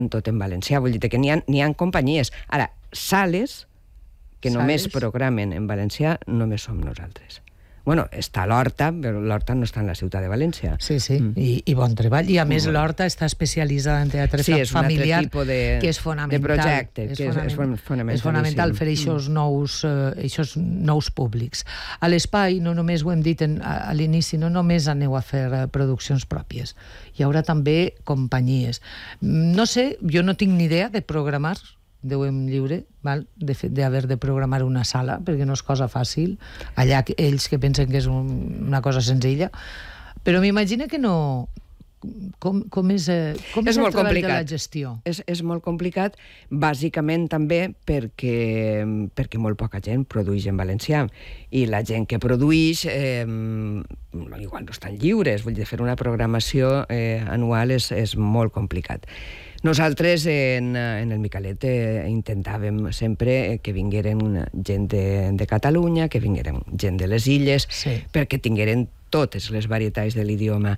tot en valencià, vull dir que n'hi ha companyies. Ara, sales que només programen en valencià només som nosaltres. Bueno, està l'Horta, però l'Horta no està en la ciutat de València. Sí, i bon treball. I a més l'Horta està especialitzada en teatre familiar, que és fonamental. De projecte, que és fonamental. És fonamental fer aquests nous públics. A l'Espai, no només ho hem dit a l'inici, no només aneu a fer produccions pròpies. Hi haurà també companyies. No sé, jo no tinc ni idea de programar, Déu em lliure, d'haver de programar una sala, perquè no és cosa fàcil, allà ells que pensen que és una cosa senzilla, però m'imagino que no... Com és el treball de la gestió? És molt complicat, bàsicament també perquè molt poca gent produeix en valencià, i la gent que produeix igual no estan lliures, vull dir, fer una programació anual és molt complicat. Nosaltres en el Micalet intentàvem sempre que vingueren gent de Catalunya, que vingueren gent de les Illes, perquè tingueren totes les varietats de l'idioma.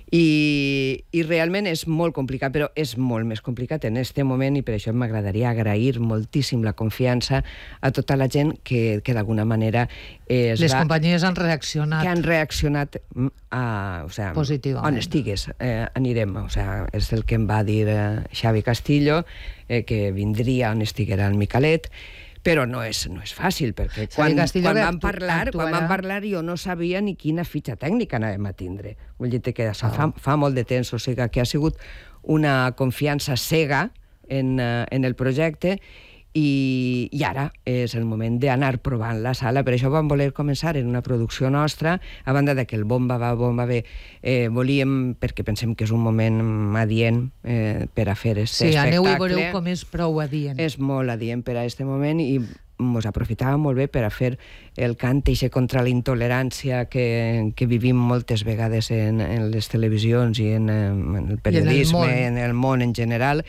I realment és molt complicat, però és molt més complicat en aquest moment, i per això m'agradaria agrair moltíssim la confiança a tota la gent que d'alguna manera... Les companyies han reaccionat. Que han reaccionat positivament. On estigues, anirem. És el que em va dir Xavi Castillo, que vindria on estiguera el Micalet, però no és fàcil, perquè quan vam parlar jo no sabia ni quina fitxa tècnica anàvem a tindre. Vull dir que fa molt de temps, o sigui que ha sigut una confiança cega en el projecte, i ara és el moment d'anar provant la sala. Per això vam voler començar en una producció nostra, a banda que el Bomba va, Bomba ve, volíem, perquè pensem que és un moment adient per a fer aquest espectacle. Sí, aneu i veureu com és prou adient. És molt adient per a aquest moment, i ens aprofitàvem molt bé per a fer el cant contra la intolerància que vivim moltes vegades en les televisions i en el periodisme, en el món en general.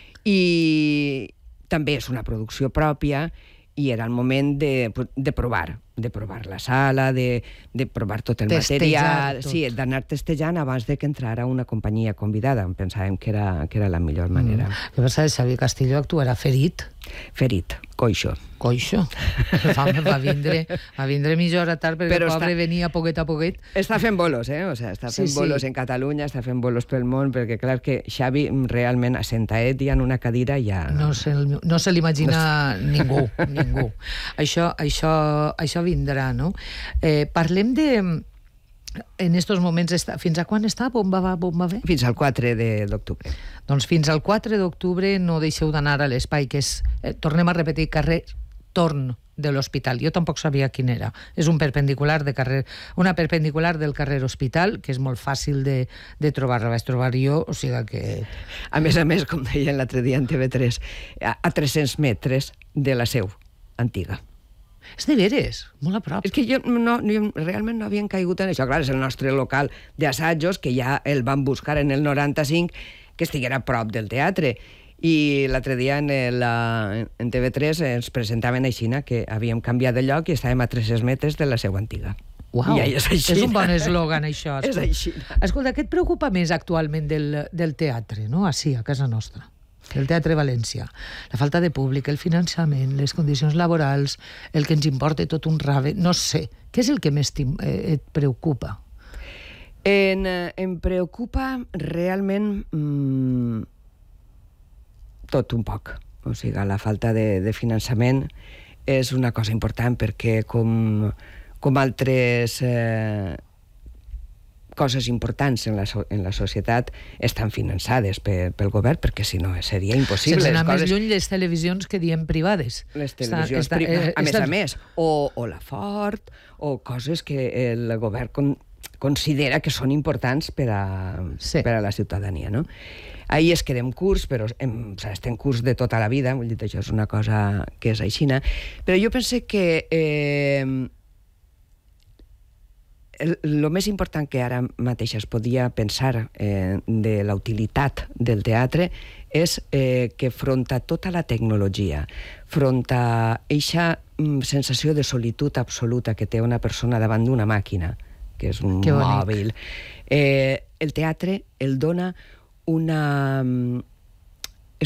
I també és una producció pròpia, i era el moment de provar la sala, de provar tot el material, d'anar testejant abans que entrara una companyia convidada. Pensàvem que era la millor manera. Què passa? Xavi Castillo actuarà ferit? Ferit, coixo. Coixo? Va vindre mitja hora tard, perquè el pobre venia poquet a poquet. Està fent bolos, està fent bolos en Catalunya, està fent bolos pel món, perquè clar que Xavi realment assentaet i en una cadira ja... No se l'imagina ningú. Això vindrà, no? Parlem de... En estos moments, fins a quan està Bomba va, Bomba ve? Fins al 4 d'octubre. Doncs fins al 4 d'octubre no deixeu d'anar a l'Espai, que és, tornem a repetir, carrer Torn de l'Hospital. Jo tampoc sabia quin era. És una perpendicular del carrer Hospital, que és molt fàcil de trobar. La vaig trobar jo, o sigui que... A més, com deien l'altre dia en TV3, a 300 metres de la seu antiga. És de veres, molt a prop. És que jo realment no havien caigut en això. Clar, és el nostre local d'assajos, que ja el van buscar en el 95, que estiguera a prop del teatre. I l'altre dia en TV3 ens presentaven a Xina que havíem canviat de lloc i estàvem a 300 metres de la seu antiga. Uau, és un bon eslògan, això. És així. Escolta, què et preocupa més actualment del teatre, no? Així, a casa nostra? El Teatre València. La falta de públic, el finançament, les condicions laborals, el que ens importa tot un rave, no sé. Què és el que més et preocupa? Em preocupa realment tot un poc. O sigui, la falta de finançament és una cosa important, perquè com altres coses importants en la societat estan finançades pel govern, perquè si no seria impossible. Sense anar més lluny, les televisions que diem privades. Les televisions privades, a més, o la Ford, o coses que el govern considera que són importants per a la ciutadania, no? Ahir es quedem curts, però estem curts de tota la vida, vull dir, això és una cosa que és aixina, però jo penso que el més important que ara mateix es podia pensar de la utilitat del teatre és que front a tota la tecnologia, front a aquesta sensació de solitud absoluta que té una persona davant d'una màquina, que és un mòbil, el teatre el dona una